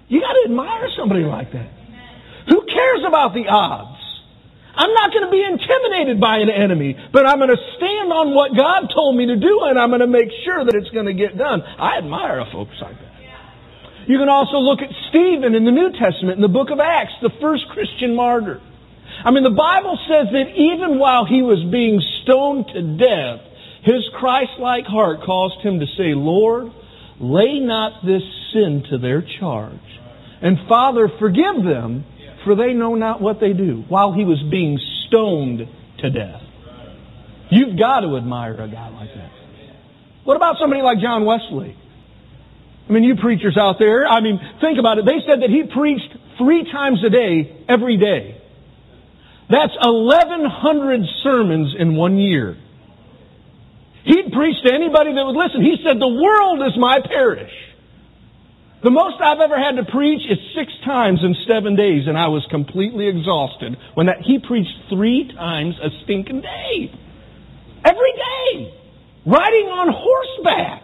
You got to admire somebody like that. Who cares about the odds? I'm not going to be intimidated by an enemy, but I'm going to stand on what God told me to do, and I'm going to make sure that it's going to get done. I admire folks like that. You can also look at Stephen in the New Testament, in the book of Acts, the first Christian martyr. I mean, the Bible says that even while he was being stoned to death, his Christ-like heart caused him to say, Lord, lay not this sin to their charge. And Father, forgive them, for they know not what they do, while he was being stoned to death. You've got to admire a guy like that. What about somebody like John Wesley? I mean, you preachers out there, think about it. They said that he preached 3 times a day, every day. That's 1,100 sermons in 1 year. He'd preach to anybody that would listen. He said, the world is my parish. The most I've ever had to preach is 6 times in 7 days, and I was completely exhausted when he preached 3 times a stinking day. Every day. Riding on horseback.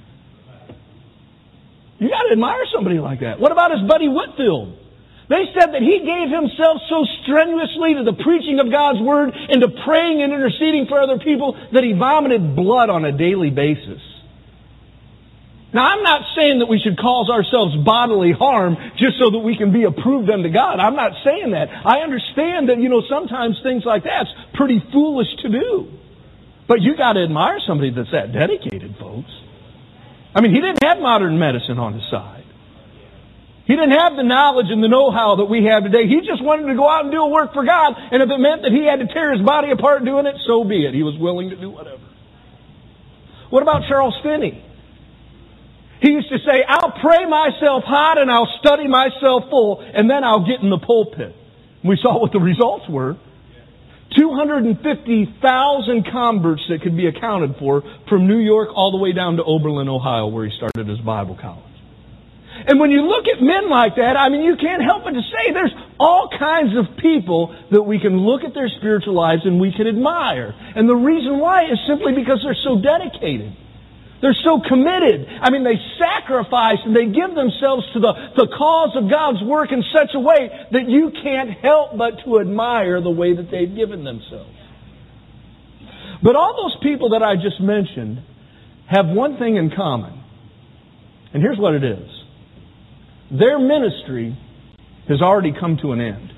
You got to admire somebody like that. What about his buddy Whitefield? They said that he gave himself so strenuously to the preaching of God's Word and to praying and interceding for other people that he vomited blood on a daily basis. Now, I'm not saying that we should cause ourselves bodily harm just so that we can be approved unto God. I'm not saying that. I understand that, sometimes things like that's pretty foolish to do. But you got to admire somebody that's that dedicated, folks. He didn't have modern medicine on his side. He didn't have the knowledge and the know-how that we have today. He just wanted to go out and do a work for God. And if it meant that he had to tear his body apart doing it, so be it. He was willing to do whatever. What about Charles Finney? He used to say, I'll pray myself hot and I'll study myself full, and then I'll get in the pulpit. We saw what the results were. 250,000 converts that could be accounted for from New York all the way down to Oberlin, Ohio, where he started his Bible college. And when you look at men like that, you can't help but to say there's all kinds of people that we can look at their spiritual lives and we can admire. And the reason why is simply because they're so dedicated. They're so committed. They sacrifice and they give themselves to the cause of God's work in such a way that you can't help but to admire the way that they've given themselves. But all those people that I just mentioned have one thing in common. And here's what it is. Their ministry has already come to an end.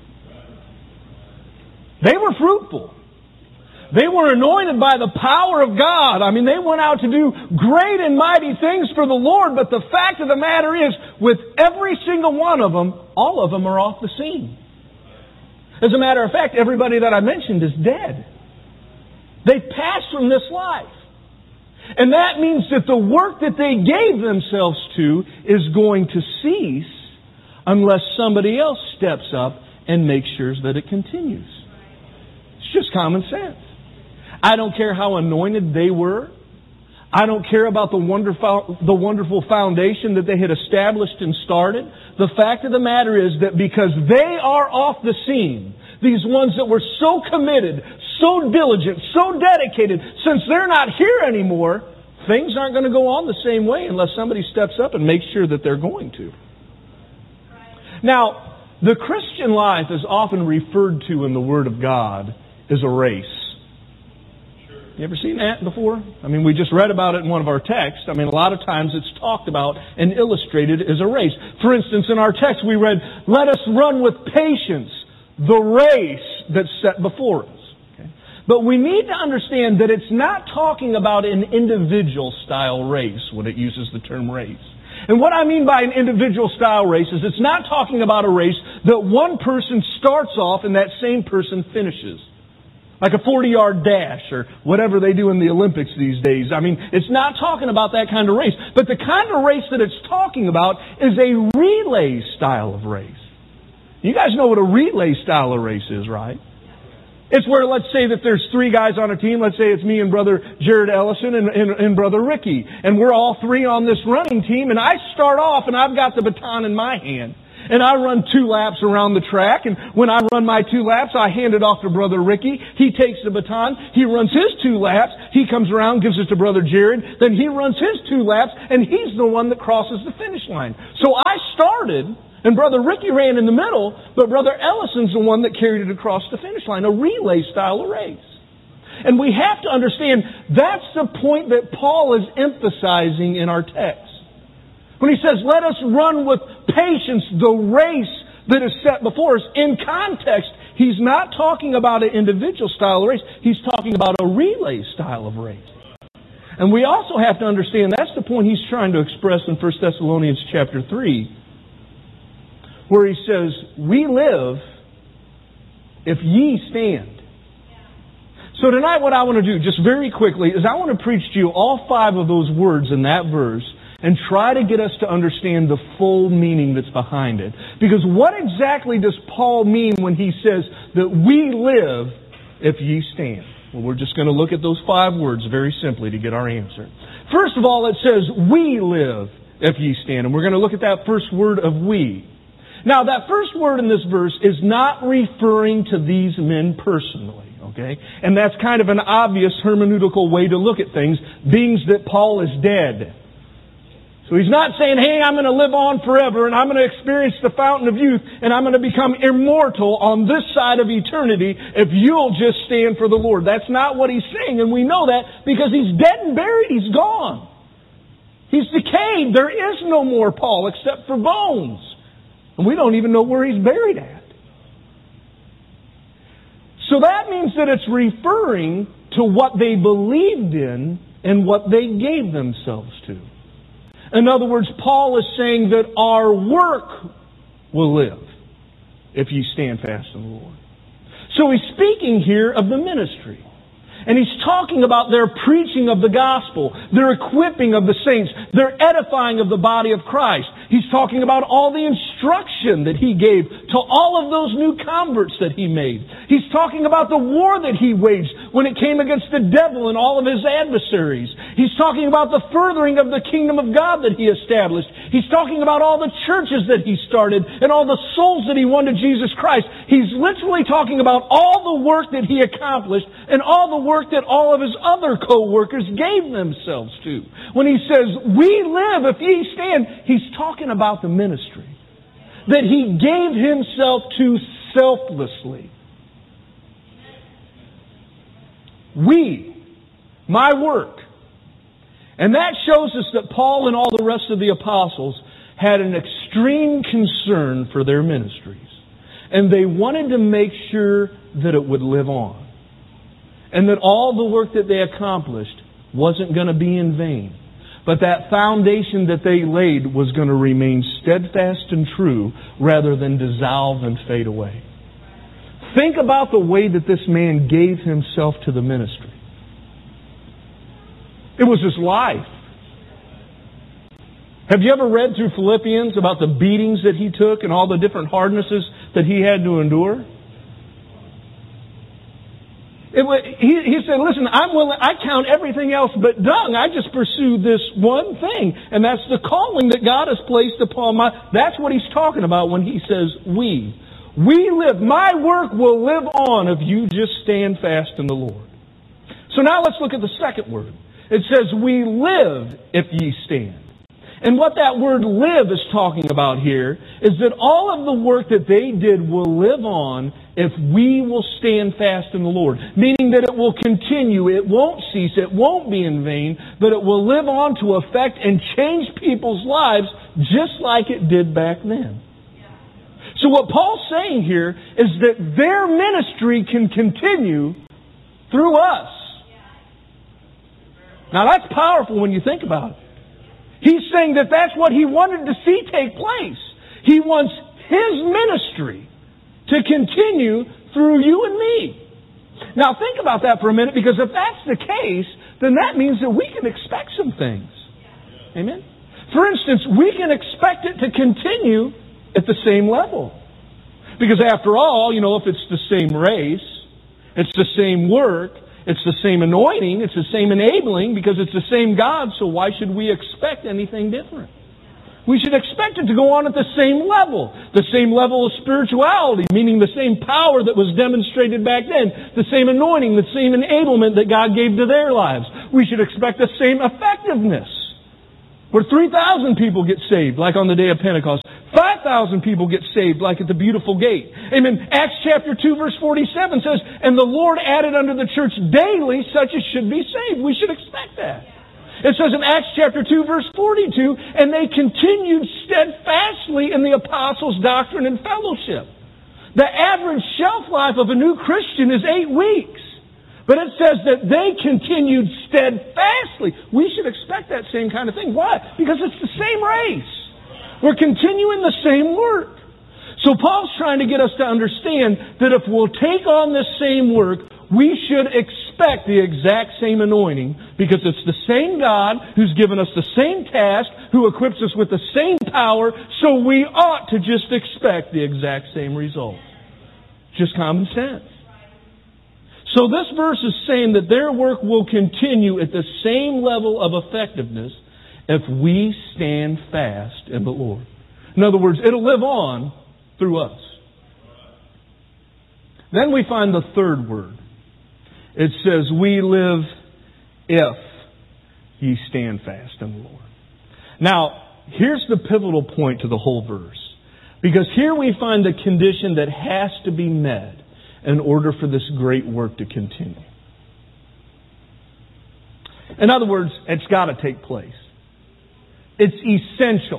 They were fruitful. They were anointed by the power of God. They went out to do great and mighty things for the Lord. But the fact of the matter is, with every single one of them, all of them are off the scene. As a matter of fact, everybody that I mentioned is dead. They passed from this life. And that means that the work that they gave themselves to is going to cease unless somebody else steps up and makes sure that it continues. It's just common sense. I don't care how anointed they were. I don't care about the wonderful foundation that they had established and started. The fact of the matter is that because they are off the scene, these ones that were so committed, so diligent, so dedicated, since they're not here anymore, things aren't going to go on the same way unless somebody steps up and makes sure that they're going to. Now, the Christian life is often referred to in the Word of God as a race. You ever seen that before? We just read about it in one of our texts. A lot of times it's talked about and illustrated as a race. For instance, in our text we read, let us run with patience the race that's set before us. Okay? But we need to understand that it's not talking about an individual style race when it uses the term race. And what I mean by an individual style race is it's not talking about a race that one person starts off and that same person finishes. Like a 40-yard dash or whatever they do in the Olympics these days. It's not talking about that kind of race. But the kind of race that it's talking about is a relay style of race. You guys know what a relay style of race is, right? It's where, let's say that there's 3 guys on a team. Let's say it's me and Brother Jared Ellison and Brother Ricky. And we're all 3 on this running team. And I start off and I've got the baton in my hand. And I run 2 laps around the track. And when I run my 2 laps, I hand it off to Brother Ricky. He takes the baton. He runs his 2 laps. He comes around, gives it to Brother Jared. Then he runs his 2 laps. And he's the one that crosses the finish line. So I started And Brother Ricky ran in the middle, but Brother Ellison's the one that carried it across the finish line, a relay style of race. And we have to understand that's the point that Paul is emphasizing in our text. When he says, let us run with patience the race that is set before us. In context, he's not talking about an individual style of race. He's talking about a relay style of race. And we also have to understand that's the point he's trying to express in 1 Thessalonians chapter 3, where he says, we live if ye stand. So tonight what I want to do, just very quickly, is I want to preach to you all 5 of those words in that verse and try to get us to understand the full meaning that's behind it. Because what exactly does Paul mean when he says that we live if ye stand? Well, we're just going to look at those 5 words very simply to get our answer. First of all, it says, we live if ye stand. And we're going to look at that first word of we. Now, that first word in this verse is not referring to these men personally, okay? And that's kind of an obvious hermeneutical way to look at things, being that Paul is dead. So he's not saying, hey, I'm going to live on forever and I'm going to experience the fountain of youth and I'm going to become immortal on this side of eternity if you'll just stand for the Lord. That's not what he's saying, and we know that because he's dead and buried. He's gone. He's decayed. There is no more Paul except for bones. And we don't even know where he's buried at. So that means that it's referring to what they believed in and what they gave themselves to. In other words, Paul is saying that our work will live if you stand fast in the Lord. So he's speaking here of the ministry. And he's talking about their preaching of the gospel, their equipping of the saints, their edifying of the body of Christ. He's talking about all the instruction that he gave to all of those new converts that he made. He's talking about the war that he waged when it came against the devil and all of his adversaries. He's talking about the furthering of the kingdom of God that he established. He's talking about all the churches that he started and all the souls that he won to Jesus Christ. He's literally talking about all the work that he accomplished and all the work that all of his other co-workers gave themselves to. When he says, we live if ye stand, he's talking about the ministry that he gave himself to selflessly. We, my work. And that shows us that Paul and all the rest of the apostles had an extreme concern for their ministries. And they wanted to make sure that it would live on. And that all the work that they accomplished wasn't going to be in vain. But that foundation that they laid was going to remain steadfast and true rather than dissolve and fade away. Think about the way that this man gave himself to the ministry. It was his life. Have you ever read through Philippians about the beatings that he took and all the different hardnesses that he had to endure? He said, listen, I count everything else but dung. I just pursue this one thing. And that's the calling that God has placed upon that's what he's talking about when he says we. We live. My work will live on if you just stand fast in the Lord. So now let's look at the second word. It says, we live if ye stand. And what that word live is talking about here is that all of the work that they did will live on if we will stand fast in the Lord. Meaning that it will continue, it won't cease, it won't be in vain, but it will live on to affect and change people's lives just like it did back then. So what Paul's saying here is that their ministry can continue through us. Now that's powerful when you think about it. He's saying that that's what he wanted to see take place. He wants his ministry to continue through you and me. Now think about that for a minute, because if that's the case, then that means that we can expect some things. Amen? For instance, we can expect it to continue at the same level. Because after all, if it's the same race, it's the same work, it's the same anointing, it's the same enabling, because it's the same God, so why should we expect anything different? We should expect it to go on at the same level of spirituality, meaning the same power that was demonstrated back then, the same anointing, the same enablement that God gave to their lives. We should expect the same effectiveness. where 3,000 people get saved, like on the day of Pentecost. 5,000 people get saved, like at the beautiful gate. Amen. Acts chapter 2, verse 47 says, and the Lord added unto the church daily such as should be saved. We should expect that. It says in Acts chapter 2, verse 42, and they continued steadfastly in the apostles' doctrine and fellowship. The average shelf life of a new Christian is 8 weeks. But it says that they continued steadfastly. We should expect that same kind of thing. Why? Because it's the same race. We're continuing the same work. So Paul's trying to get us to understand that if we'll take on this same work, we should expect the exact same anointing, because it's the same God who's given us the same task, who equips us with the same power, so we ought to just expect the exact same result. Just common sense. So this verse is saying that their work will continue at the same level of effectiveness if we stand fast in the Lord. In other words, it'll live on through us. Then we find the third word. It says, we live if ye stand fast in the Lord. Now, here's the pivotal point to the whole verse. Because here we find the condition that has to be met in order for this great work to continue. In other words, it's got to take place. It's essential.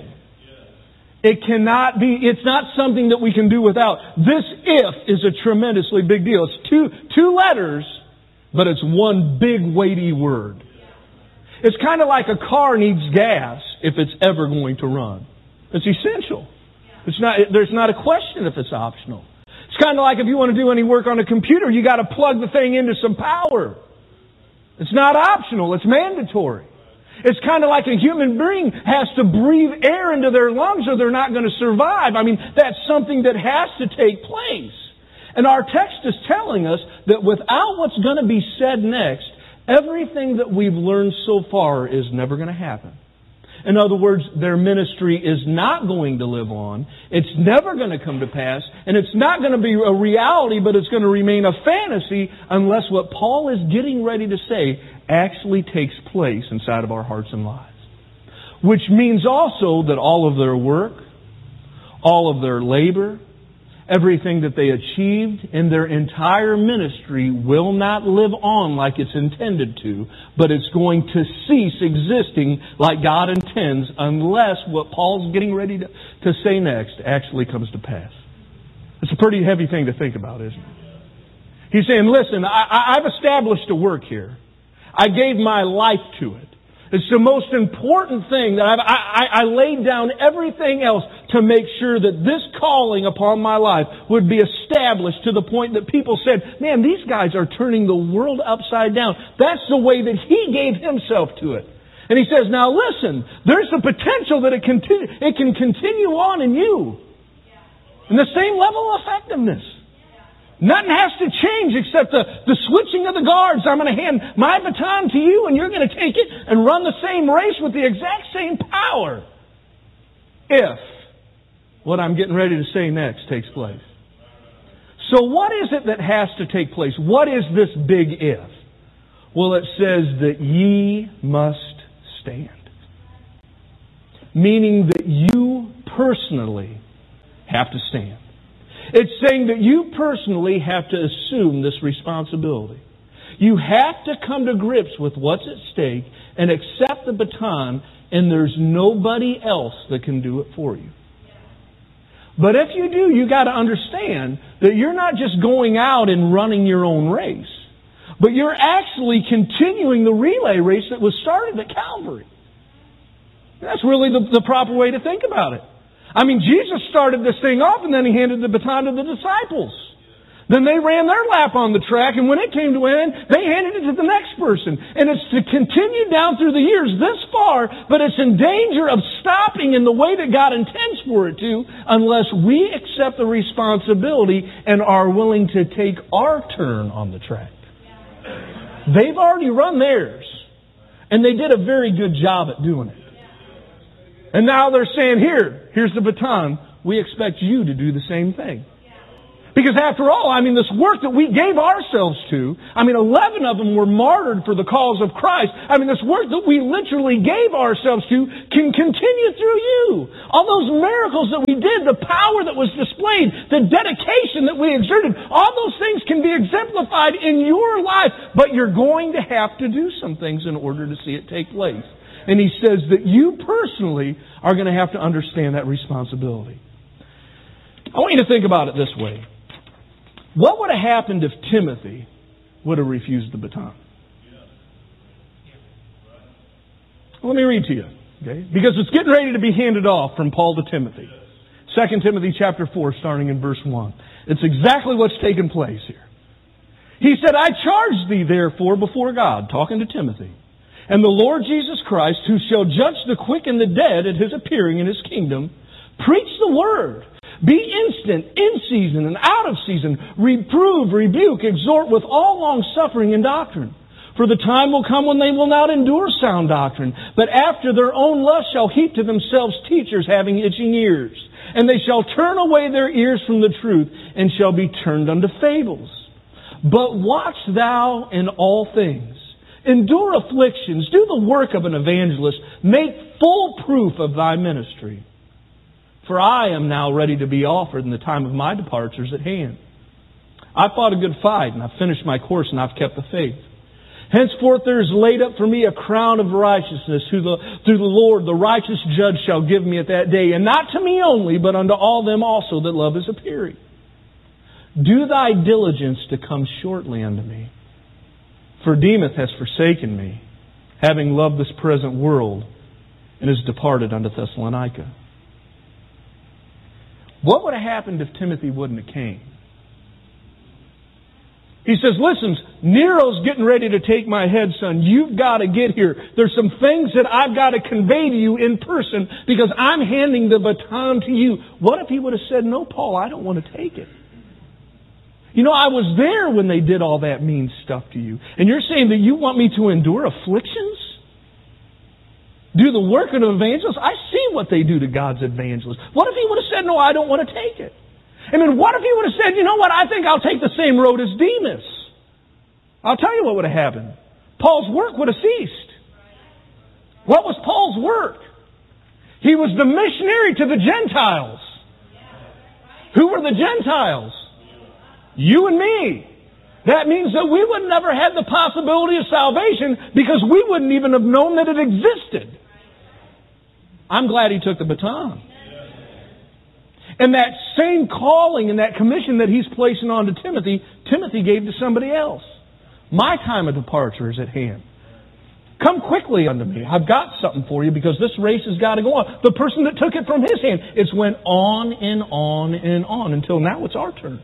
It cannot be, it's not something that we can do without. This if is a tremendously big deal. It's two letters, but it's one big weighty word. It's kind of like a car needs gas if it's ever going to run. It's essential. There's not a question if it's optional. It's kind of like if you want to do any work on a computer, you got to plug the thing into some power. It's not optional, it's mandatory. It's kind of like a human being has to breathe air into their lungs or they're not going to survive. I mean, that's something that has to take place. And our text is telling us that without what's going to be said next, everything that we've learned so far is never going to happen. In other words, their ministry is not going to live on. It's never going to come to pass. And it's not going to be a reality, but it's going to remain a fantasy unless what Paul is getting ready to say actually takes place inside of our hearts and lives. Which means also that all of their work, all of their labor, everything that they achieved in their entire ministry will not live on like it's intended to, but it's going to cease existing like God intends unless what Paul's getting ready to say next actually comes to pass. It's a pretty heavy thing to think about, isn't it? He's saying, listen, I've established a work here. I gave my life to it. It's the most important thing that I laid down everything else to make sure that this calling upon my life would be established to the point that people said, man, these guys are turning the world upside down. That's the way that he gave himself to it. And he says, now listen, there's the potential that it can continue on in you. In the same level of effectiveness. Nothing has to change except the switching of the guards. I'm going to hand my baton to you and you're going to take it and run the same race with the exact same power. If what I'm getting ready to say next takes place. So what is it that has to take place? What is this big if? Well, it says that ye must stand. Meaning that you personally have to stand. It's saying that you personally have to assume this responsibility. You have to come to grips with what's at stake and accept the baton, and there's nobody else that can do it for you. But if you do, you got to understand that you're not just going out and running your own race, but you're actually continuing the relay race that was started at Calvary. That's really the proper way to think about it. I mean, Jesus started this thing off and then He handed the baton to the disciples. Then they ran their lap on the track, and when it came to an end, they handed it to the next person. And it's to continue down through the years this far, but it's in danger of stopping in the way that God intends for it to unless we accept the responsibility and are willing to take our turn on the track. They've already run theirs, and they did a very good job at doing it. And now they're saying, here's the baton. We expect you to do the same thing. Because after all, this work that we gave ourselves to, 11 of them were martyred for the cause of Christ. This work that we literally gave ourselves to can continue through you. All those miracles that we did, the power that was displayed, the dedication that we exerted, all those things can be exemplified in your life. But you're going to have to do some things in order to see it take place. And he says that you personally are going to have to understand that responsibility. I want you to think about it this way. What would have happened if Timothy would have refused the baton? Let me read to you, okay? Because it's getting ready to be handed off from Paul to Timothy. 2 Timothy chapter 4, starting in verse 1. It's exactly what's taken place here. He said, I charge thee therefore before God, talking to Timothy, and the Lord Jesus Christ, who shall judge the quick and the dead at His appearing in His kingdom, preach the word. Be instant, in season and out of season. Reprove, rebuke, exhort with all long suffering and doctrine. For the time will come when they will not endure sound doctrine, but after their own lust shall heap to themselves teachers having itching ears. And they shall turn away their ears from the truth, and shall be turned unto fables. But watch thou in all things. Endure afflictions. Do the work of an evangelist. Make full proof of thy ministry. For I am now ready to be offered, and the time of my departure is at hand. I fought a good fight, and I've finished my course, and I've kept the faith. Henceforth there is laid up for me a crown of righteousness, through the Lord, the righteous judge, shall give me at that day, and not to me only, but unto all them also that love His appearing. Do thy diligence to come shortly unto me. For Demas has forsaken me, having loved this present world, and is departed unto Thessalonica. What would have happened if Timothy wouldn't have came? He says, listen, Nero's getting ready to take my head, son. You've got to get here. There's some things that I've got to convey to you in person because I'm handing the baton to you. What if he would have said, no, Paul, I don't want to take it. I was there when they did all that mean stuff to you. And you're saying that you want me to endure afflictions? Do the work of an evangelist? I see what they do to God's evangelists. What if he would have said, no, I don't want to take it? What if he would have said, you know what, I think I'll take the same road as Demas? I'll tell you what would have happened. Paul's work would have ceased. What was Paul's work? He was the missionary to the Gentiles. Who were the Gentiles? You and me. That means that we would never have the possibility of salvation because we wouldn't even have known that it existed. I'm glad he took the baton. And that same calling and that commission that he's placing on to Timothy, Timothy gave to somebody else. My time of departure is at hand. Come quickly unto me. I've got something for you because this race has got to go on. The person that took it from his hand, it's went on and on and on until now it's our turn.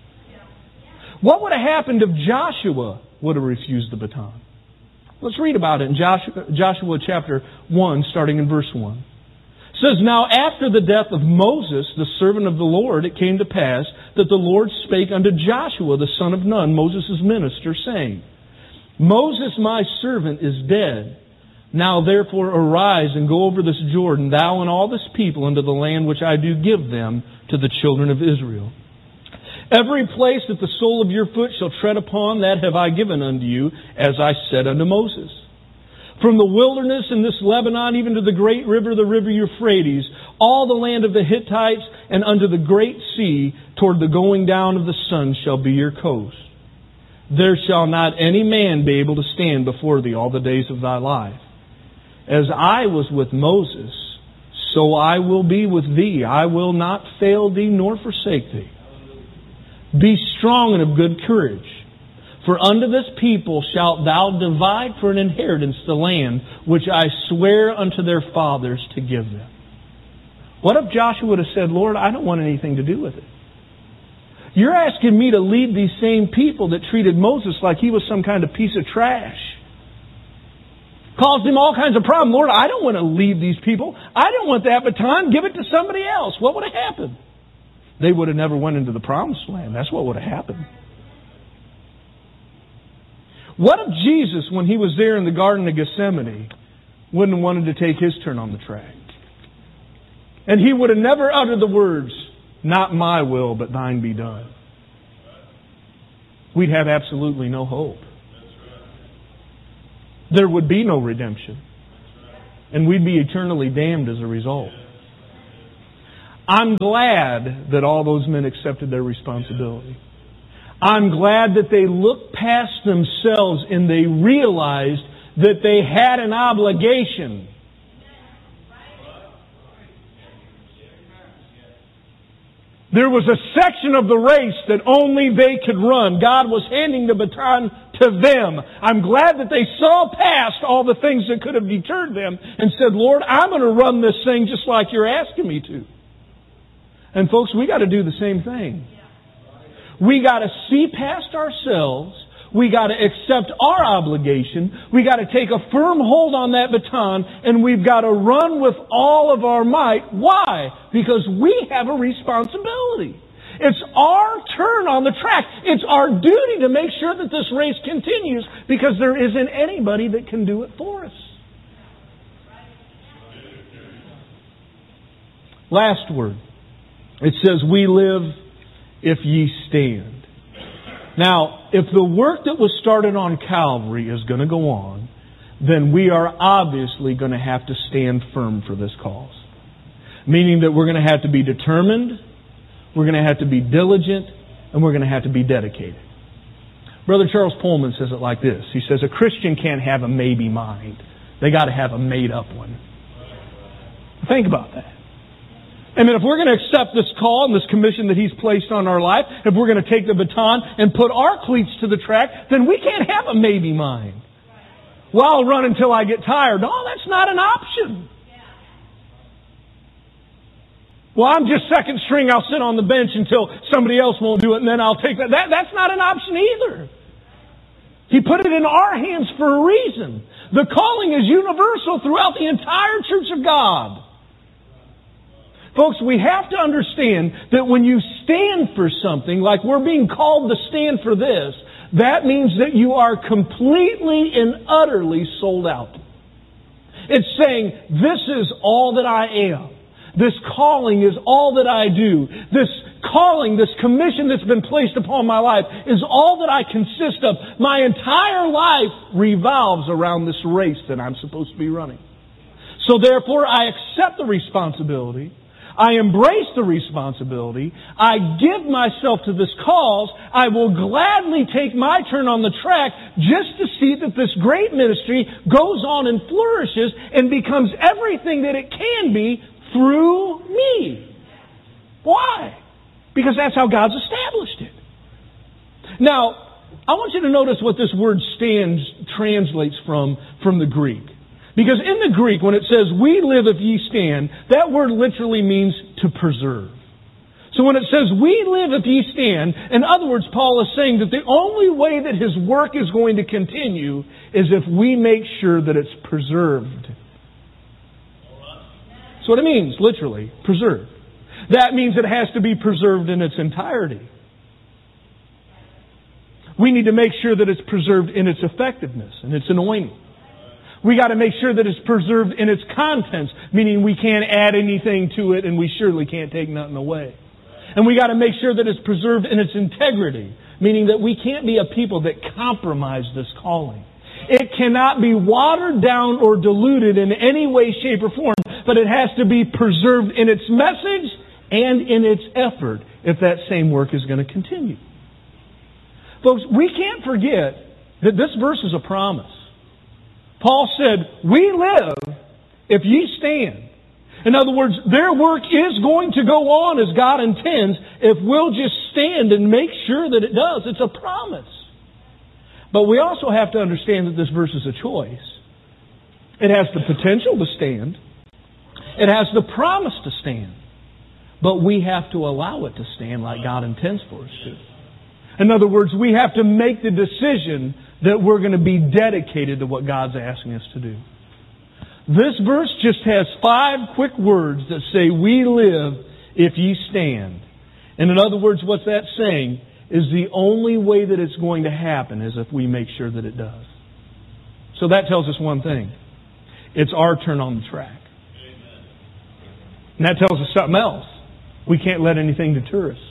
What would have happened if Joshua would have refused the baton? Let's read about it in Joshua chapter 1, starting in verse 1. It says, Now after the death of Moses, the servant of the Lord, it came to pass that the Lord spake unto Joshua, the son of Nun, Moses' minister, saying, Moses my servant is dead. Now therefore arise and go over this Jordan, thou and all this people, into the land which I do give them to the children of Israel. Every place that the sole of your foot shall tread upon, that have I given unto you, as I said unto Moses. From the wilderness in this Lebanon, even to the great river, the river Euphrates, all the land of the Hittites, and unto the great sea, toward the going down of the sun shall be your coast. There shall not any man be able to stand before thee all the days of thy life. As I was with Moses, so I will be with thee. I will not fail thee nor forsake thee. Be strong and of good courage. For unto this people shalt thou divide for an inheritance the land which I swear unto their fathers to give them. What if Joshua would have said, Lord, I don't want anything to do with it. You're asking me to lead these same people that treated Moses like he was some kind of piece of trash. Caused him all kinds of problems. Lord, I don't want to lead these people. I don't want that baton. Give it to somebody else. What would have happened? They would have never went into the promised land. That's what would have happened. What if Jesus, when he was there in the Garden of Gethsemane, wouldn't have wanted to take his turn on the track? And he would have never uttered the words, not my will, but thine be done. we'd have absolutely no hope. There would be no redemption. And we'd be eternally damned as a result. I'm glad that all those men accepted their responsibility. I'm glad that they looked past themselves and they realized that they had an obligation. There was a section of the race that only they could run. God was handing the baton to them. I'm glad that they saw past all the things that could have deterred them and said, Lord, I'm going to run this thing just like you're asking me to. And folks, we got to do the same thing. We got to see past ourselves. We got to accept our obligation. We got to take a firm hold on that baton, and we've got to run with all of our might. Why? Because we have a responsibility. It's our turn on the track. It's our duty to make sure that this race continues, because there isn't anybody that can do it for us. Last word. It says, we live if ye stand. Now, if the work that was started on Calvary is going to go on, then we are obviously going to have to stand firm for this cause. Meaning that we're going to have to be determined, we're going to have to be diligent, and we're going to have to be dedicated. Brother Charles Pullman says it like this. He says, a Christian can't have a maybe mind. They got to have a made-up one. Think about that. And then if we're going to accept this call and this commission that He's placed on our life, if we're going to take the baton and put our cleats to the track, then we can't have a maybe mind. Well, I'll run until I get tired. No, that's not an option. Well, I'm just second string. I'll sit on the bench until somebody else won't do it, and then I'll take that. That's not an option either. He put it in our hands for a reason. The calling is universal throughout the entire Church of God. Folks, we have to understand that when you stand for something, like we're being called to stand for this, that means that you are completely and utterly sold out. It's saying, this is all that I am. This calling is all that I do. This calling, this commission that's been placed upon my life is all that I consist of. My entire life revolves around this race that I'm supposed to be running. So therefore, I accept the responsibility. I embrace the responsibility. I give myself to this cause. I will gladly take my turn on the track just to see that this great ministry goes on and flourishes and becomes everything that it can be through me. Why? Because that's how God's established it. Now, I want you to notice what this word stands translates from the Greek. Because in the Greek, when it says, we live if ye stand, that word literally means to preserve. So when it says, we live if ye stand, in other words, Paul is saying that the only way that his work is going to continue is if we make sure that it's preserved. That's what it means, literally, preserved. That means it has to be preserved in its entirety. We need to make sure that it's preserved in its effectiveness and its anointing. We got to make sure that it's preserved in its contents, meaning we can't add anything to it and we surely can't take nothing away. And we got to make sure that it's preserved in its integrity, meaning that we can't be a people that compromise this calling. It cannot be watered down or diluted in any way, shape, or form, but it has to be preserved in its message and in its effort if that same work is going to continue. Folks, we can't forget that this verse is a promise. Paul said, we live if ye stand. In other words, their work is going to go on as God intends if we'll just stand and make sure that it does. It's a promise. But we also have to understand that this verse is a choice. It has the potential to stand. It has the promise to stand. But we have to allow it to stand like God intends for us to. In other words, we have to make the decision that we're going to be dedicated to what God's asking us to do. This verse just has 5 quick words that say, we live if ye stand. And in other words, what that's saying is the only way that it's going to happen is if we make sure that it does. So that tells us one thing. It's our turn on the track. And that tells us something else. We can't let anything deter us.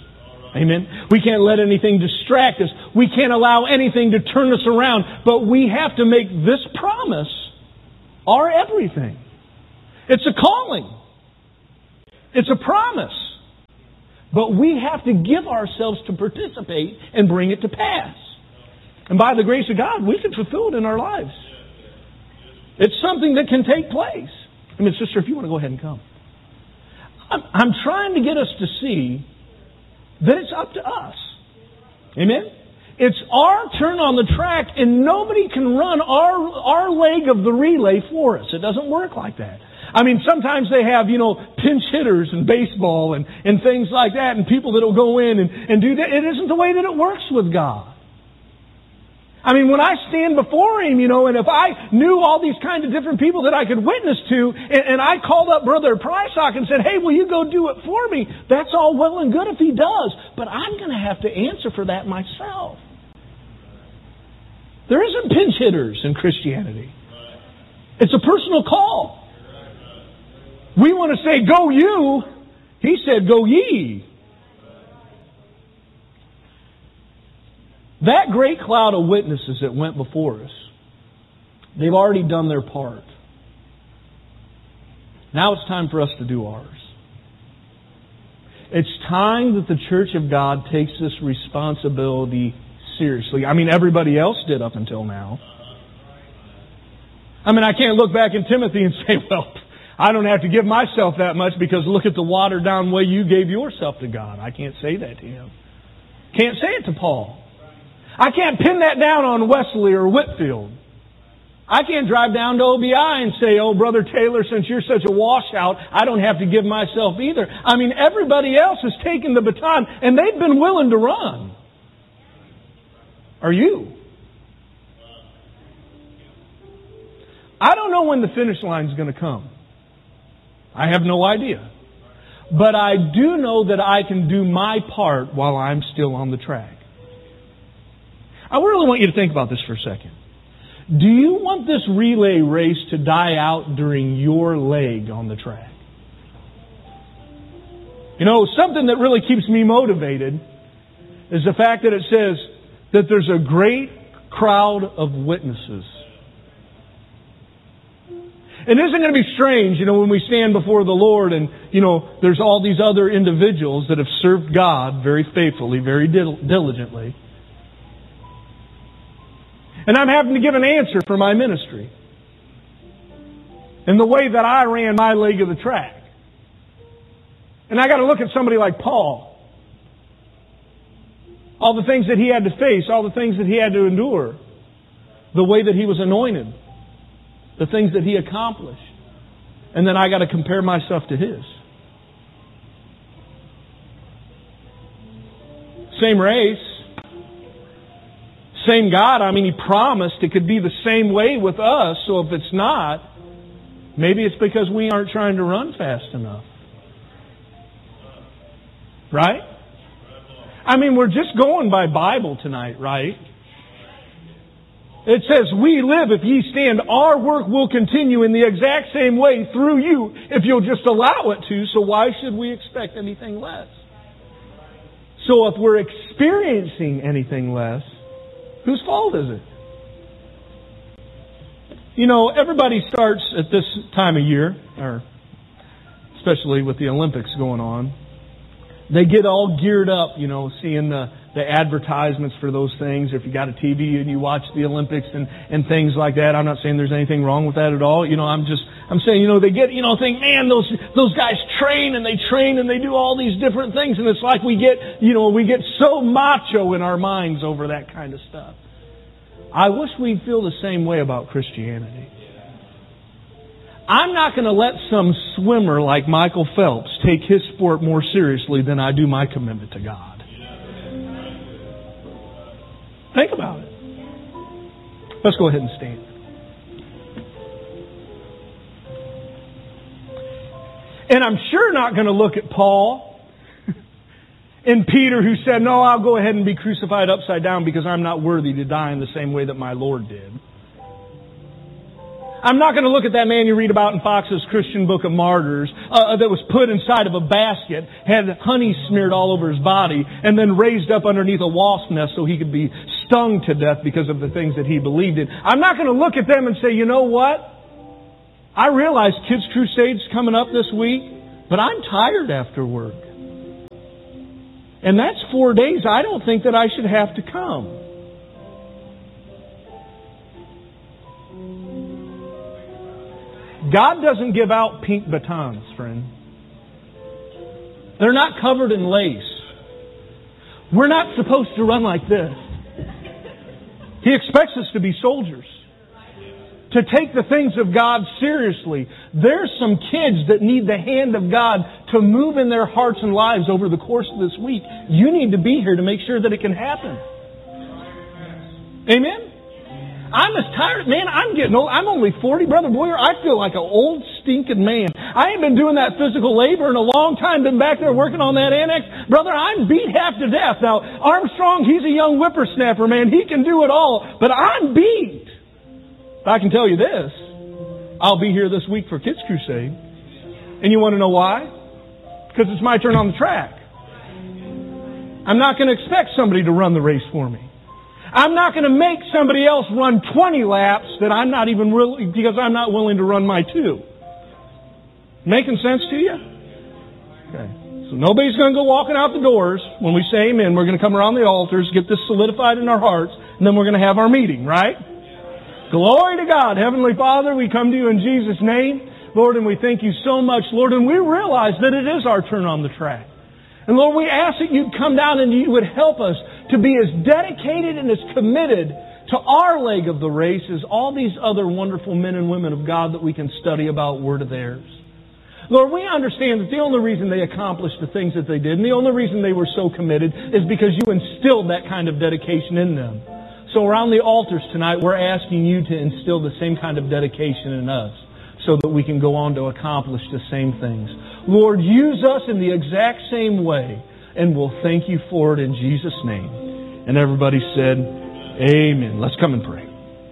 Amen. We can't let anything distract us. We can't allow anything to turn us around. But we have to make this promise our everything. It's a calling. It's a promise. But we have to give ourselves to participate and bring it to pass. And by the grace of God, we can fulfill it in our lives. It's something that can take place. I mean, sister, if you want to go ahead and come. I'm trying to get us to see that it's up to us. Amen? It's our turn on the track, and nobody can run our leg of the relay for us. It doesn't work like that. I mean, sometimes they have, pinch hitters in baseball and things like that, and people that will go in and do that. It isn't the way that it works with God. I mean, when I stand before Him, and if I knew all these kinds of different people that I could witness to, and I called up Brother Prysock and said, hey, will you go do it for me? That's all well and good if he does. But I'm going to have to answer for that myself. There isn't pinch hitters in Christianity. It's a personal call. We want to say, go you. He said, go ye. That great cloud of witnesses that went before us, they've already done their part. Now it's time for us to do ours. It's time that the Church of God takes this responsibility seriously. I mean, everybody else did up until now. I mean, I can't look back in Timothy and say, well, I don't have to give myself that much because look at the watered down way you gave yourself to God. I can't say that to him. Can't say it to Paul. I can't pin that down on Wesley or Whitfield. I can't drive down to OBI and say, oh, Brother Taylor, since you're such a washout, I don't have to give myself either. I mean, everybody else has taken the baton and they've been willing to run. Are you? I don't know when the finish line is going to come. I have no idea. But I do know that I can do my part while I'm still on the track. I really want you to think about this for a second. Do you want this relay race to die out during your leg on the track? Something that really keeps me motivated is the fact that it says that there's a great crowd of witnesses. And isn't it going to be strange, when we stand before the Lord and, there's all these other individuals that have served God very faithfully, very diligently. And I'm having to give an answer for my ministry. And the way that I ran my leg of the track. And I got to look at somebody like Paul. All the things that he had to face, all the things that he had to endure. The way that he was anointed. The things that he accomplished. And then I got to compare myself to his. Same race. Same God. I mean, He promised it could be the same way with us. So if it's not, maybe it's because we aren't trying to run fast enough. Right? I mean, we're just going by Bible tonight, right? It says, we live if ye stand. Our work will continue in the exact same way through you if you'll just allow it to. So why should we expect anything less? So if we're experiencing anything less, whose fault is it? Everybody starts at this time of year, or especially with the Olympics going on. They get all geared up, seeing the advertisements for those things. If you got a TV and you watch the Olympics and things like that, I'm not saying there's anything wrong with that at all. I'm saying, they get, think, man, those guys train and they do all these different things. And it's like we get so macho in our minds over that kind of stuff. I wish we'd feel the same way about Christianity. I'm not going to let some swimmer like Michael Phelps take his sport more seriously than I do my commitment to God. Think about it. Let's go ahead and stand. And I'm sure not going to look at Paul and Peter who said, no, I'll go ahead and be crucified upside down because I'm not worthy to die in the same way that my Lord did. I'm not going to look at that man you read about in Fox's Christian Book of Martyrs that was put inside of a basket, had honey smeared all over his body, and then raised up underneath a wasp nest so he could be stung to death because of the things that he believed in. I'm not going to look at them and say, you know what? I realize Kids Crusade's coming up this week, but I'm tired after work. And that's 4 days I don't think that I should have to come. God doesn't give out pink batons, friend. They're not covered in lace. We're not supposed to run like this. He expects us to be soldiers. To take the things of God seriously. There's some kids that need the hand of God to move in their hearts and lives over the course of this week. You need to be here to make sure that it can happen. Amen? I'm as tired. Man, I'm getting old. I'm only 40. Brother Boyer, I feel like an old stinking man. I ain't been doing that physical labor in a long time. Been back there working on that annex. Brother, I'm beat half to death. Now, Armstrong, he's a young whippersnapper, man. He can do it all. But I'm beat. But I can tell you this. I'll be here this week for Kids Crusade. And you want to know why? Because it's my turn on the track. I'm not going to expect somebody to run the race for me. I'm not going to make somebody else run 20 laps that I'm not even really, because I'm not willing to run my 2. Making sense to you? Okay. So nobody's going to go walking out the doors when we say amen. We're going to come around the altars, get this solidified in our hearts, and then we're going to have our meeting, right? Glory to God. Heavenly Father, we come to you in Jesus' name. Lord, and we thank you so much, Lord, and we realize that it is our turn on the track. And Lord, we ask that you'd come down and you would help us to be as dedicated and as committed to our leg of the race as all these other wonderful men and women of God that we can study about word of theirs. Lord, we understand that the only reason they accomplished the things that they did and the only reason they were so committed is because you instilled that kind of dedication in them. So around the altars tonight, we're asking you to instill the same kind of dedication in us so that we can go on to accomplish the same things. Lord, use us in the exact same way, and we'll thank you for it in Jesus' name. And everybody said, amen. Let's come and pray.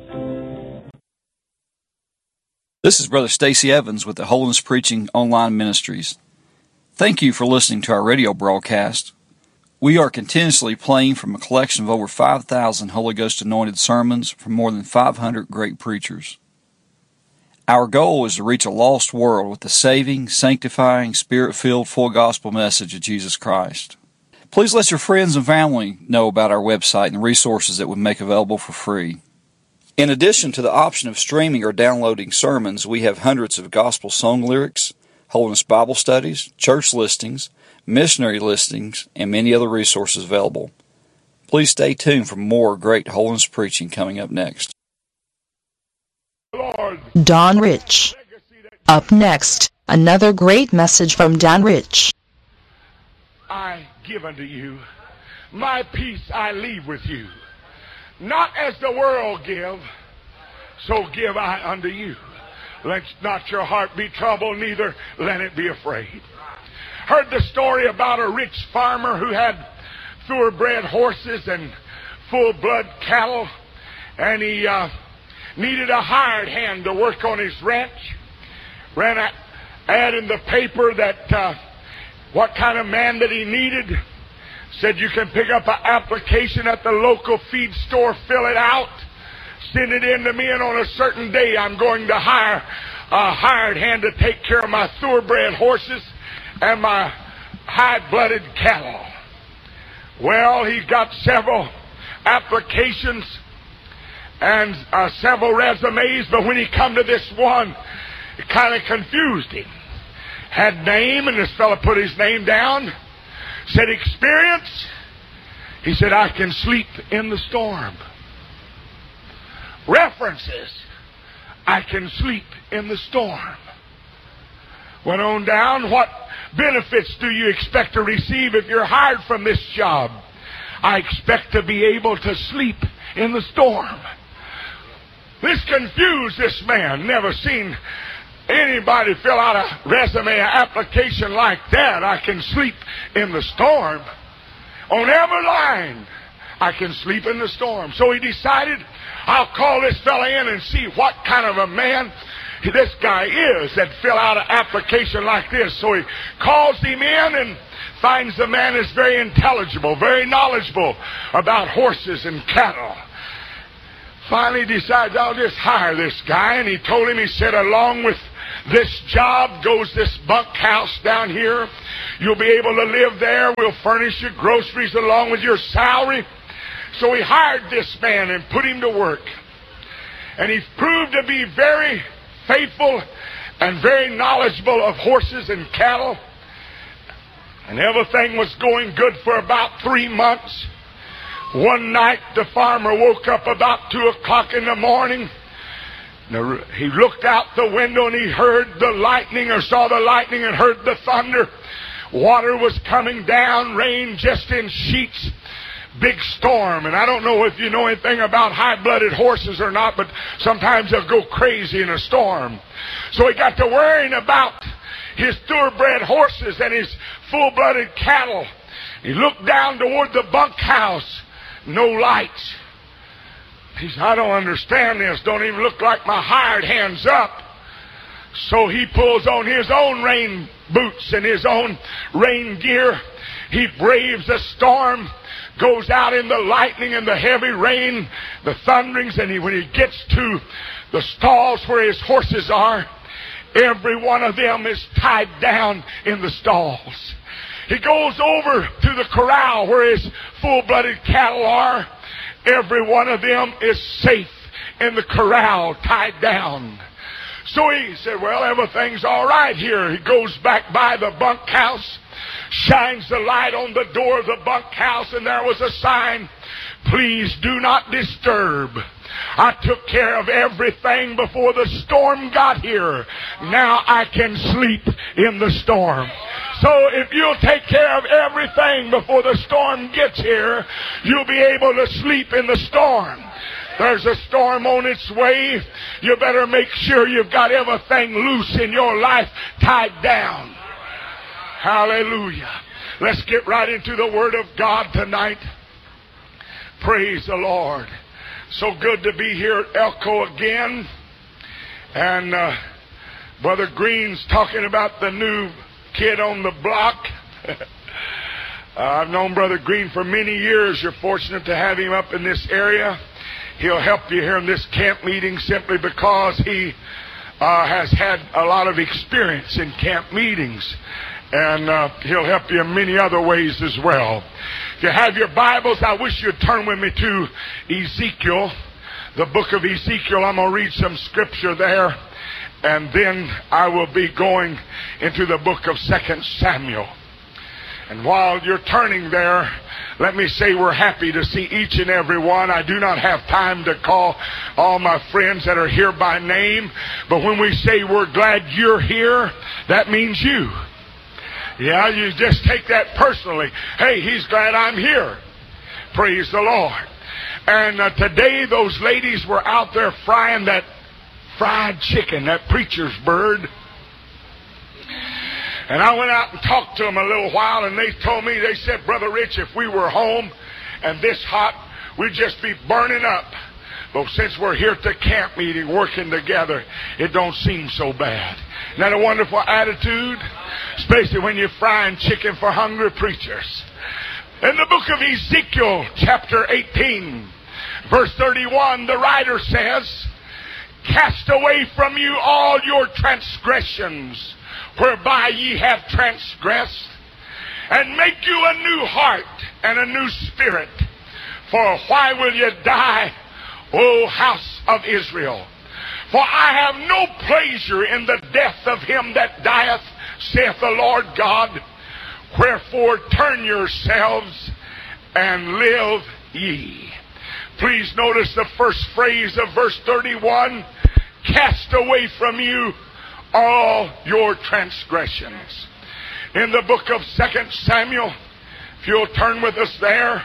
This is Brother Stacy Evans with the Holiness Preaching Online Ministries. Thank you for listening to our radio broadcast. We are continuously playing from a collection of over 5,000 Holy Ghost anointed sermons from more than 500 great preachers. Our goal is to reach a lost world with the saving, sanctifying, Spirit-filled, full gospel message of Jesus Christ. Please let your friends and family know about our website and the resources that we make available for free. In addition to the option of streaming or downloading sermons, we have hundreds of gospel song lyrics, Holiness Bible studies, church listings, missionary listings, and many other resources available. Please stay tuned for more great holiness preaching coming up next. Don Rich. Up next, another great message from Don Rich. I give unto you, my peace I leave with you. Not as the world give, so give I unto you. Let not your heart be troubled, neither let it be afraid. Heard the story about a rich farmer who had thoroughbred horses and full-blood cattle, and he needed a hired hand to work on his ranch. Ran an ad in the paper that what kind of man that he needed. Said you can pick up an application at the local feed store, fill it out, send it in to me, and on a certain day I'm going to hire a hired hand to take care of my thoroughbred horses and my high-blooded cattle. Well, he got several applications and several resumes, but when he come to this one, it kind of confused him. Had name, and this fella put his name down. Said experience. He said, I can sleep in the storm. References. I can sleep in the storm. Went on down. What benefits do you expect to receive if you're hired from this job? I expect to be able to sleep in the storm. This confused this man. Never seen anybody fill out a resume application like that. I can sleep in the storm. On every line, I can sleep in the storm. So he decided, I'll call this fella in and see what kind of a man this guy is that fill out an application like this. So he calls him in and finds the man is very intelligible, very knowledgeable about horses and cattle. Finally decides, I'll just hire this guy. And he told him, he said, along with this job goes this bunkhouse down here. You'll be able to live there. We'll furnish your groceries along with your salary. So he hired this man and put him to work. And he proved to be very faithful and very knowledgeable of horses and cattle. And everything was going good for about 3 months. One night the farmer woke up about 2 o'clock in the morning. He looked out the window and he heard the lightning, or saw the lightning and heard the thunder. Water was coming down, rain just in sheets. Big storm. And I don't know if you know anything about high-blooded horses or not, but sometimes they'll go crazy in a storm. So he got to worrying about his thoroughbred horses and his full-blooded cattle. He looked down toward the bunkhouse. No lights. He said, I don't understand this. Don't even look like my hired hand's up. So he pulls on his own rain boots and his own rain gear. He braves the storm, goes out in the lightning and the heavy rain, the thunderings, and when he gets to the stalls where his horses are, every one of them is tied down in the stalls. He goes over to the corral where his full-blooded cattle are. Every one of them is safe in the corral, tied down. So he said, well, everything's all right here. He goes back by the bunkhouse, shines the light on the door of the bunkhouse, and there was a sign, please do not disturb. I took care of everything before the storm got here. Now I can sleep in the storm. So if you'll take care of everything before the storm gets here, you'll be able to sleep in the storm. There's a storm on its way. You better make sure you've got everything loose in your life tied down. Hallelujah. Let's get right into the Word of God tonight. Praise the Lord. So good to be here at Elko again. And Brother Green's talking about the new kid on the block. I've known Brother Green for many years. You're fortunate to have him up in this area. He'll help you here in this camp meeting simply because he has had a lot of experience in camp meetings. And he'll help you in many other ways as well. If you have your Bibles, I wish you'd turn with me to Ezekiel, the book of Ezekiel. I'm going to read some scripture there, and then I will be going into the book of 2 Samuel. And while you're turning there, let me say we're happy to see each and every one. I do not have time to call all my friends that are here by name, but when we say we're glad you're here, that means you. Yeah, you just take that personally. Hey, he's glad I'm here. Praise the Lord. And today those ladies were out there frying that fried chicken, that preacher's bird. And I went out and talked to them a little while, and they told me, they said, Brother Rich, if we were home and this hot, we'd just be burning up. But since we're here at the camp meeting working together, it don't seem so bad. Isn't that a wonderful attitude? Especially when you're frying chicken for hungry preachers. In the book of Ezekiel, chapter 18, verse 31, the writer says, cast away from you all your transgressions, whereby ye have transgressed, and make you a new heart and a new spirit. For why will ye die, O house of Israel? For I have no pleasure in the death of him that dieth, saith the Lord God. Wherefore turn yourselves and live ye. Please notice the first phrase of verse 31. Cast away from you all your transgressions. In the book of 2 Samuel, if you'll turn with us there.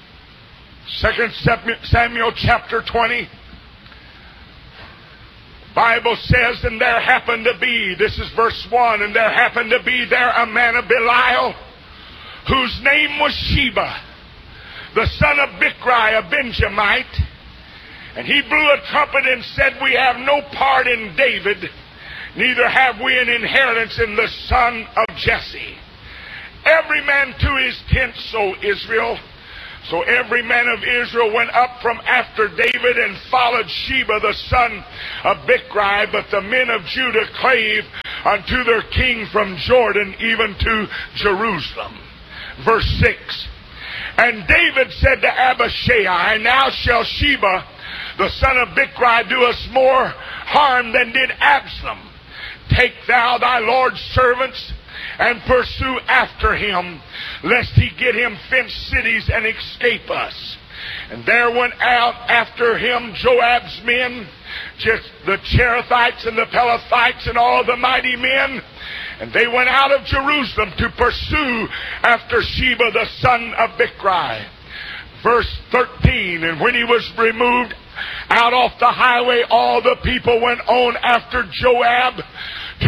2 Samuel chapter 20. Bible says, and there happened to be, this is verse 1, and there happened to be there a man of Belial, whose name was Sheba, the son of Bichri, a Benjamite. And he blew a trumpet and said, we have no part in David, neither have we an inheritance in the son of Jesse. Every man to his tent, so Israel. So every man of Israel went up from after David and followed Sheba the son of Bichri. But the men of Judah clave unto their king from Jordan even to Jerusalem. Verse 6. And David said to Abishai, now shall Sheba the son of Bichri do us more harm than did Absalom. Take thou thy Lord's servants and pursue after him, lest he get him fenced cities and escape us. And there went out after him Joab's men, just the Cherethites and the Pelethites and all the mighty men. And they went out of Jerusalem to pursue after Sheba the son of Bichri. Verse 13, and when he was removed out off the highway, all the people went on after Joab to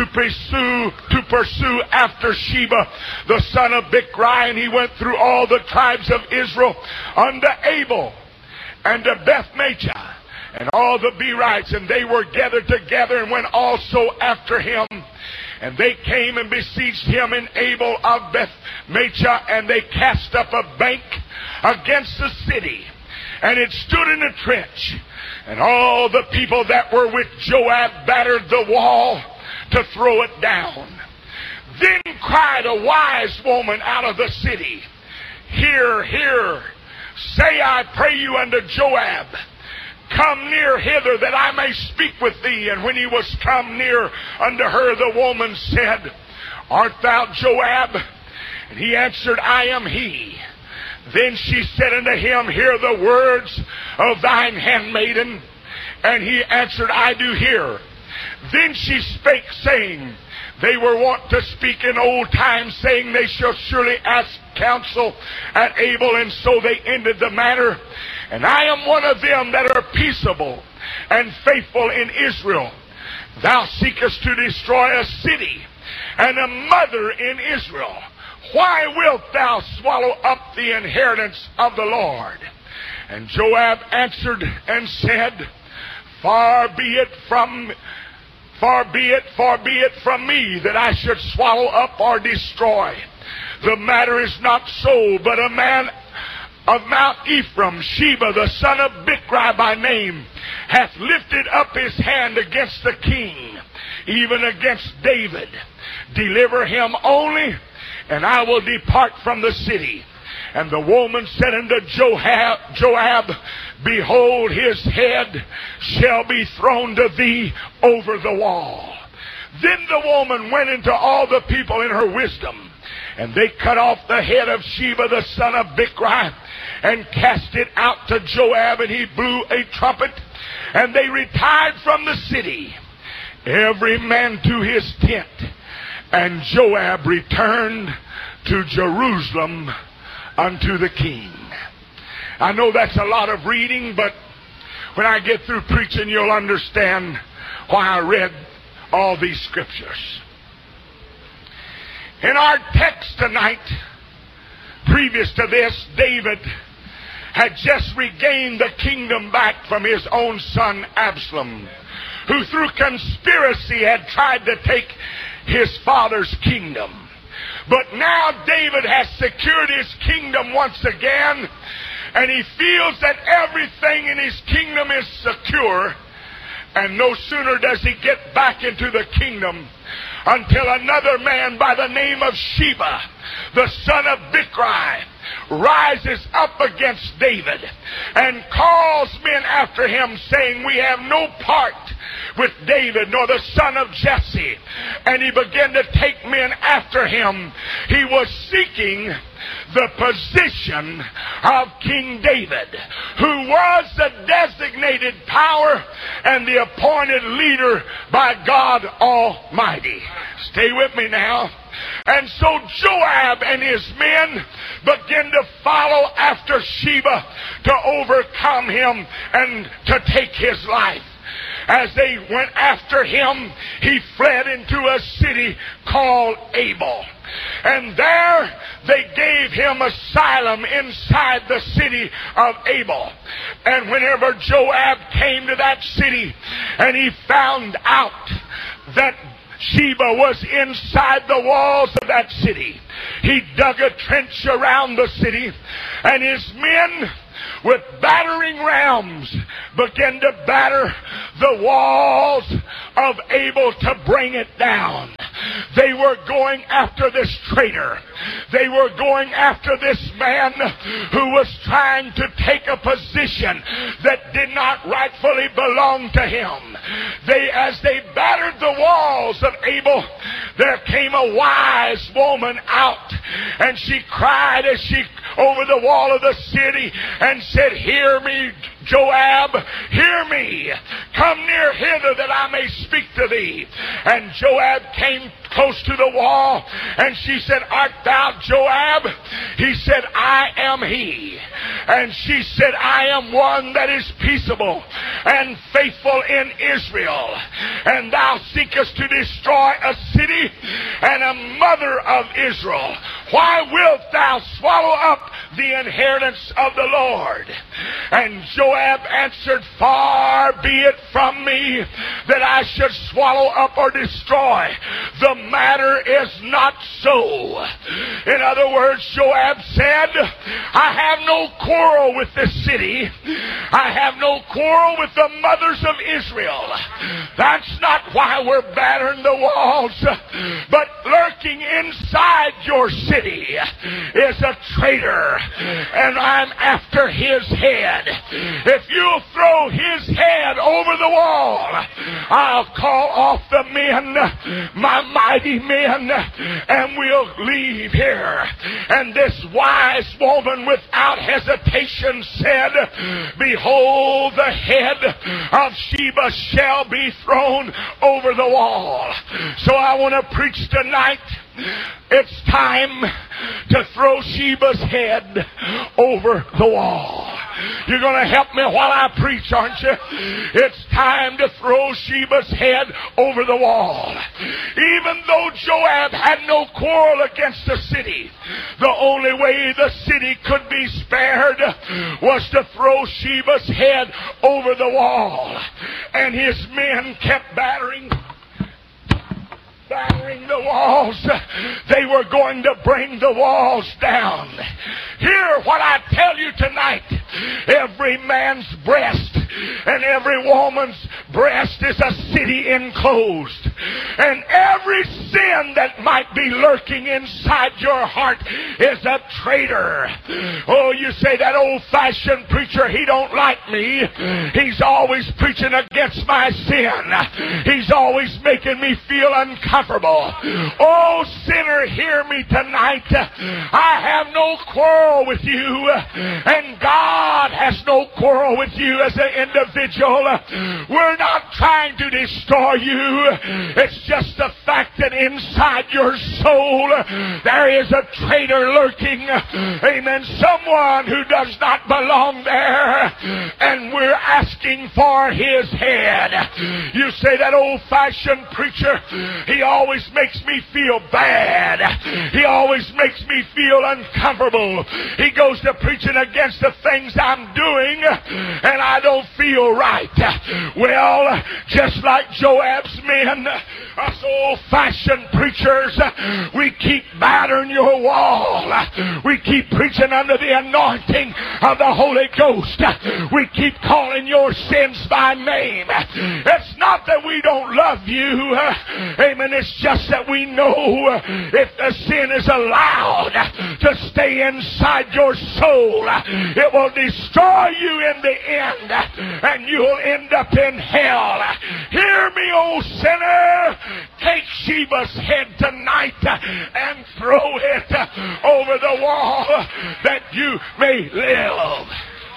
pursue after Sheba the son of Bichri. And he went through all the tribes of Israel unto Abel and to Beth-Maachah and all the Berites, and they were gathered together and went also after him. And they came and besieged him in Abel of Beth-Maachah, and they cast up a bank against the city, and it stood in a trench. And all the people that were with Joab battered the wall to throw it down. Then cried a wise woman out of the city, Hear, hear, say I pray you unto Joab, come near hither that I may speak with thee. And when he was come near unto her, the woman said, Art thou Joab? And he answered, I am he. Then she said unto him, Hear the words of thine handmaiden. And he answered, I do hear. Then she spake, saying, They were wont to speak in old times, saying, They shall surely ask counsel at Abel. And so they ended the matter. And I am one of them that are peaceable and faithful in Israel. Thou seekest to destroy a city and a mother in Israel. Why wilt thou swallow up the inheritance of the Lord? And Joab answered and said, Far be it from me that I should swallow up or destroy. The matter is not so, but a man of Mount Ephraim, Sheba the son of Bichri by name, hath lifted up his hand against the king, even against David. Deliver him only, and I will depart from the city. And the woman said unto Joab, Behold, his head shall be thrown to thee over the wall. Then the woman went into all the people in her wisdom, and they cut off the head of Sheba the son of Bichri, and cast it out to Joab, and he blew a trumpet, and they retired from the city, every man to his tent. And Joab returned to Jerusalem unto the king. I know that's a lot of reading, but when I get through preaching, you'll understand why I read all these scriptures. In our text tonight, previous to this, David had just regained the kingdom back from his own son Absalom, who through conspiracy had tried to take his father's kingdom. But now David has secured his kingdom once again, and he feels that everything in his kingdom is secure. And no sooner does he get back into the kingdom until another man by the name of Sheba, the son of Bichri, rises up against David and calls men after him, saying, We have no part with David, nor the son of Jesse. And he began to take men after him. He was seeking the position of King David, who was the designated power and the appointed leader by God Almighty. Stay with me now. And so Joab and his men begin to follow after Sheba to overcome him and to take his life. as they went after him, he fled into a city called Abel. And there they gave him asylum inside the city of Abel. And whenever Joab came to that city and he found out that Sheba was inside the walls of that city, he dug a trench around the city, and his men with battering rams began to batter the walls of Abel to bring it down. They were going after this traitor. They were going after this man who was trying to take a position that did not rightfully belong to him. As they battered the walls of Abel, there came a wise woman out, and she cried as she over the wall of the city and said, "Hear me, Joab, hear me. Come near hither that I may speak to thee." And Joab came close to the wall, and she said, "Art thou Joab?" He said, "I am he." And she said, "I am one that is peaceable and faithful in Israel. And thou seekest to destroy a city and a mother of Israel. Why wilt thou swallow up the inheritance of the Lord?" And Joab answered, "Far be it from me that I should swallow up or destroy. The matter is not so." In other words, Joab said, "I have no quarrel with this city. I have no quarrel with the mothers of Israel. That's not why we're battering the walls. But lurking inside your city is a traitor, and I'm after his head. If you'll throw his head over the wall, I'll call off the men, my mighty men, and we'll leave here." And this wise woman without hesitation said, "Behold, the head of Sheba shall be thrown over the wall." So I want to preach tonight. It's time to throw Sheba's head over the wall. You're going to help me while I preach, aren't you? It's time to throw Sheba's head over the wall. Even though Joab had no quarrel against the city, the only way the city could be spared was to throw Sheba's head over the wall. And his men kept battering the walls. They were going to bring the walls down. Hear what I tell you tonight. Every man's breast and every woman's breast is a city enclosed. And every sin that might be lurking inside your heart is a traitor. Oh, you say, "That old-fashioned preacher, he don't like me. He's always preaching against my sin. He's always making me feel uncomfortable." Oh, sinner, hear me tonight. I have no quarrel with you, and God has no quarrel with you as an individual. We're not trying to destroy you. It's just the fact that inside your soul there is a traitor lurking. Amen. Someone who does not belong there, and we're asking for his head. You say, "That old-fashioned preacher, he always makes me feel bad. He always makes me feel uncomfortable. He goes to preaching against the things I'm doing, and I don't feel right." Well, just like Joab's men, us old-fashioned preachers, we keep battering your wall. We keep preaching under the anointing of the Holy Ghost. We keep calling your sins by name. It's not that we don't love you. Amen. It's just that we know if the sin is allowed to stay inside your soul, it will destroy you in the end, and you'll end up in hell. Hear me, O sinner. Take Sheba's head tonight and throw it over the wall that you may live.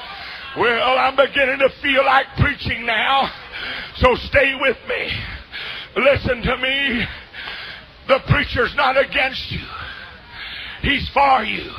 Well, I'm beginning to feel like preaching now, so stay with me. Listen to me. The preacher's not against you. He's for you.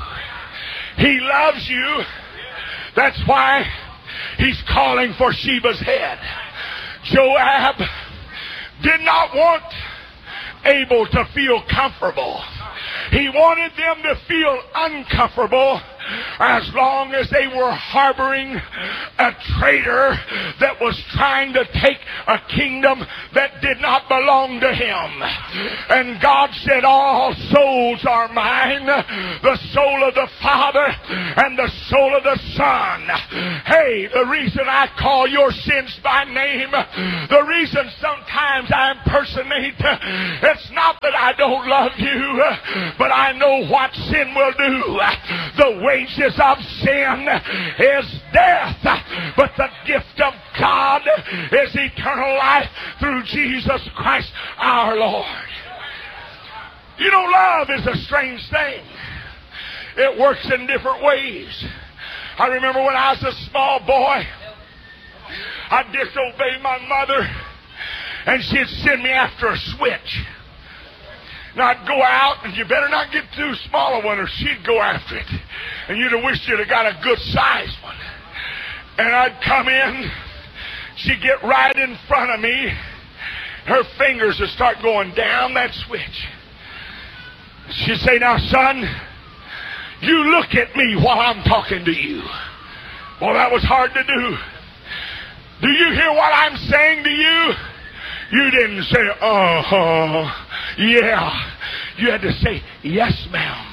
He loves you. That's why he's calling for Sheba's head. Joab did not want Abel to feel comfortable. He wanted them to feel uncomfortable as long as they were harboring a traitor that was trying to take a kingdom that did not belong to him. And God said, all souls are mine, the soul of the Father and the soul of the Son. Hey, the reason I call your sins by name, the reason sometimes I impersonate, it's not that I don't love you, but I know what sin will do. The wages of sin is death, but the gift of God is eternal life through Jesus Christ our Lord. You know, love is a strange thing. It works in different ways. I remember when I was a small boy, I'd disobey my mother, and she'd send me after a switch. And I'd go out, and you better not get too small a one, or she'd go after it. And you'd have wished you'd have got a good sized one. And I'd come in, she'd get right in front of me, her fingers would start going down that switch. She'd say, now son, you look at me while I'm talking to you. Well, that was hard to do. Do you hear what I'm saying to you? You didn't say, yeah. You had to say, yes, ma'am.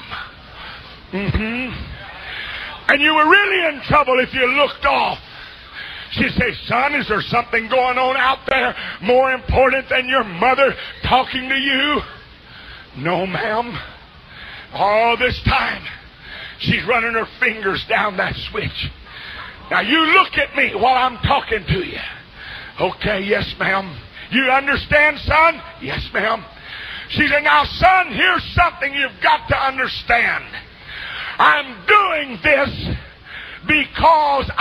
And you were really in trouble if you looked off. She'd say, son, is there something going on out there more important than your mother talking to you? No, ma'am. All this time, she's running her fingers down that switch. Now, you look at me while I'm talking to you. Okay, yes, ma'am. You understand, son? Yes, ma'am. She said, now, son, here's something you've got to understand. I'm doing this because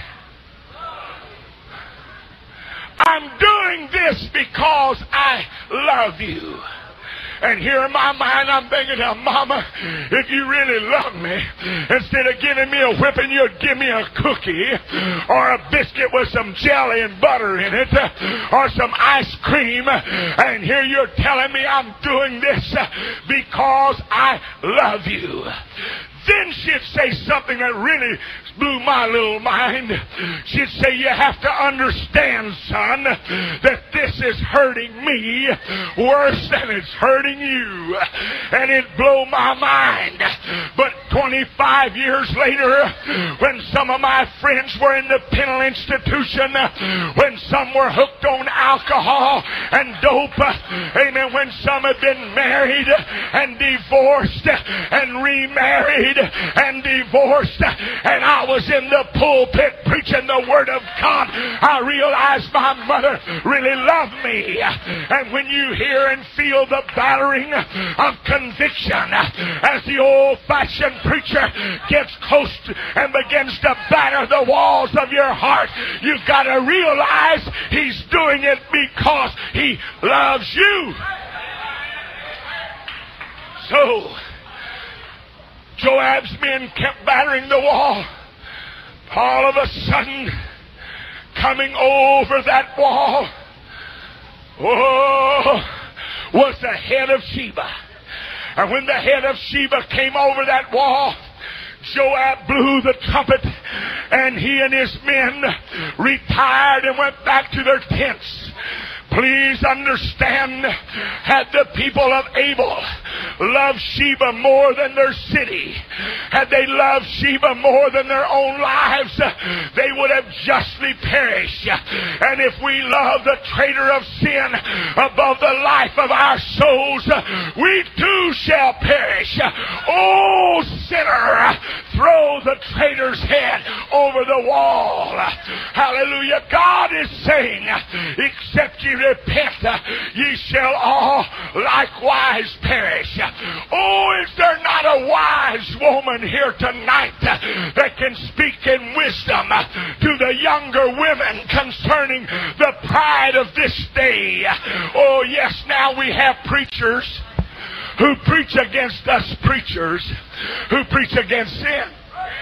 I'm doing this because I love you. And here in my mind, I'm thinking, now, Mama, if you really love me, instead of giving me a whipping, you'd give me a cookie or a biscuit with some jelly and butter in it or some ice cream. And here you're telling me I'm doing this because I love you. Then she'd say something that really blew my little mind. She'd say, you have to understand, son, that this is hurting me worse than it's hurting you. And it'd blow my mind. But 25 years later, when some of my friends were in the penal institution, when some were hooked on alcohol and dope, amen, when some had been married and divorced and remarried and divorced, and I was in the pulpit preaching the Word of God, I realized my mother really loved me. And when you hear and feel the battering of conviction as the old-fashioned preacher gets close and begins to batter the walls of your heart, you've got to realize he's doing it because he loves you. So Joab's men kept battering the wall. All of a sudden, coming over that wall, was the head of Sheba. And when the head of Sheba came over that wall, Joab blew the trumpet, and he and his men retired and went back to their tents. Please understand, had the people of Abel loved Sheba more than their city, had they loved Sheba more than their own lives, they would have justly perished. And if we love the traitor of sin above the life of our souls, we too shall perish. Oh, sinner, throw the traitor's head over the wall. Hallelujah. God is saying, except ye repent, ye shall all likewise perish. Oh, is there not a wise woman here tonight that can speak in wisdom to the younger women concerning the pride of this day? Oh, yes, now we have preachers who preach against us preachers who preach against sin.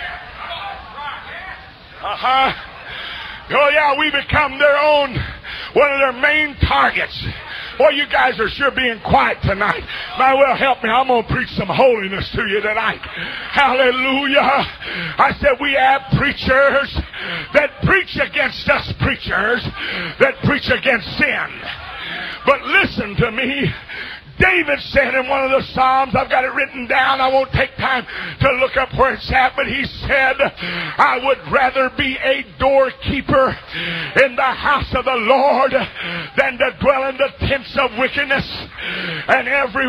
Oh, yeah, we become their own one of their main targets. Boy, you guys are sure being quiet tonight. Might well help me. I'm going to preach some holiness to you tonight. Hallelujah. I said we have preachers that preach against us preachers that preach against sin. But listen to me. David said in one of the Psalms, I've got it written down, I won't take time to look up where it's at, but he said, I would rather be a doorkeeper in the house of the Lord than to dwell in the tents of wickedness. And every